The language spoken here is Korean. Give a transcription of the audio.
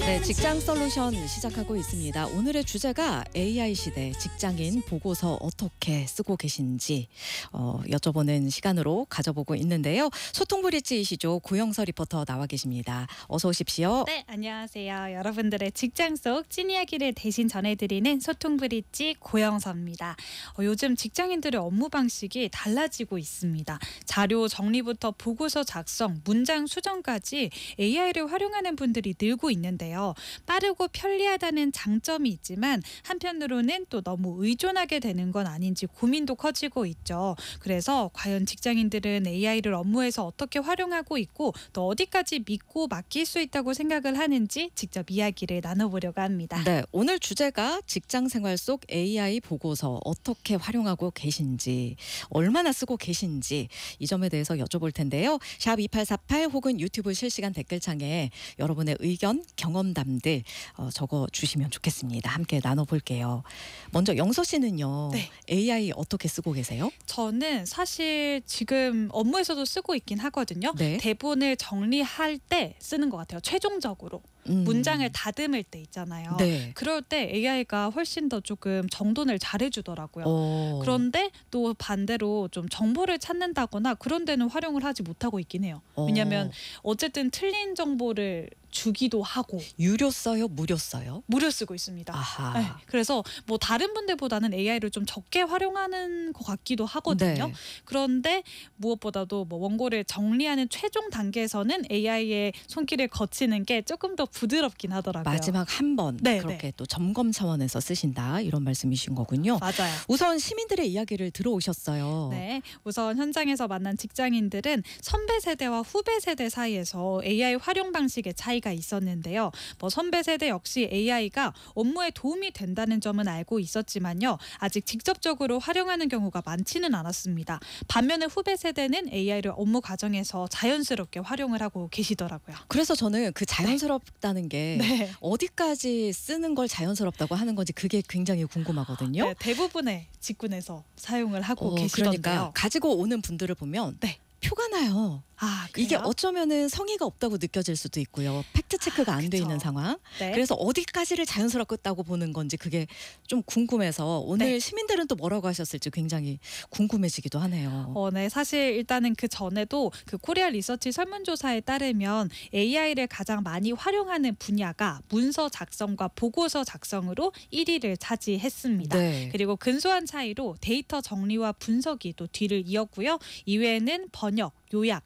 네, 직장 솔루션 시작하고 있습니다. 오늘의 주제가 AI 시대 직장인 보고서 어떻게 쓰고 계신지 여쭤보는 시간으로 가져보고 있는데요. 소통 브릿지이시죠. 고영서 리포터 나와 계십니다. 어서 오십시오. 네, 안녕하세요. 여러분들의 직장 속 찐 이야기를 대신 전해드리는 소통 브릿지 고영서입니다. 요즘 직장인들의 업무 방식이 달라지고 있습니다. 자료 정리부터 보고서 작성, 문장 수정까지 AI를 활용하는 분들이 늘고 있는데요. 빠르고 편리하다는 장점이 있지만 한편으로는 또 너무 의존하게 되는 건 아닌지 고민도 커지고 있죠. 그래서 과연 직장인들은 AI를 업무에서 어떻게 활용하고 있고 또 어디까지 믿고 맡길 수 있다고 생각을 하는지 직접 이야기를 나눠보려고 합니다. 네, 오늘 주제가 직장 생활 속 AI 보고서 어떻게 활용하고 계신지, 얼마나 쓰고 계신지 이 점에 대해서 여쭤볼 텐데요. 샵 2848 혹은 유튜브 실시간 댓글창에 여러분의 의견, 경험담들 적어주시면 좋겠습니다. 함께 나눠볼게요. 먼저 영서 씨는요. 네. AI 어떻게 쓰고 계세요? 저는 사실 지금 업무에서도 쓰고 있긴 하거든요. 네. 대본을 정리할 때 쓰는 것 같아요. 최종적으로. 문장을 다듬을 때 있잖아요. 네. 그럴 때 AI가 훨씬 더 조금 정돈을 잘해주더라고요. 그런데 또 반대로 좀 정보를 찾는다거나 그런 데는 활용을 하지 못하고 있긴 해요. 왜냐하면 어쨌든 틀린 정보를 주기도 하고. 유료 써요? 무료 써요? 무료 쓰고 있습니다. 아하. 네, 그래서 뭐 다른 분들보다는 AI를 좀 적게 활용하는 것 같기도 하거든요. 네. 그런데 무엇보다도 뭐 원고를 정리하는 최종 단계에서는 AI의 손길을 거치는 게 조금 더 부드럽긴 하더라고요. 마지막 한 번 네, 그렇게 또 점검 차원에서 쓰신다 이런 말씀이신 거군요. 맞아요. 우선 시민들의 이야기를 들어오셨어요. 네, 우선 현장에서 만난 직장인들은 선배 세대와 후배 세대 사이에서 AI 활용 방식의 차이가 있었는데요. 뭐 선배 세대 역시 AI가 업무에 도움이 된다는 점은 알고 있었지만요. 아직 직접적으로 활용하는 경우가 많지는 않았습니다. 반면에 후배 세대는 AI를 업무 과정에서 자연스럽게 활용을 하고 계시더라고요. 그래서 저는 그 자연스럽다는 게 네. 어디까지 쓰는 걸 자연스럽다고 하는 건지 그게 굉장히 궁금하거든요. 네, 대부분의 직군에서 사용을 하고 계시던데요. 그러니까 가지고 오는 분들을 보면 네. 표가 나요. 아, 그래요? 이게 어쩌면은 성의가 없다고 느껴질 수도 있고요. 팩트 체크가 안 돼 그쵸. 있는 상황. 네. 그래서 어디까지를 자연스럽다고 보는 건지 그게 좀 궁금해서 오늘 네. 시민들은 또 뭐라고 하셨을지 굉장히 궁금해지기도 하네요. 네, 사실 일단은 그 전에도 그 코리아 리서치 설문조사에 따르면 AI를 가장 많이 활용하는 분야가 문서 작성과 보고서 작성으로 1위를 차지했습니다. 네. 그리고 근소한 차이로 데이터 정리와 분석이 또 뒤를 이었고요. 이외에는 번역, 요약,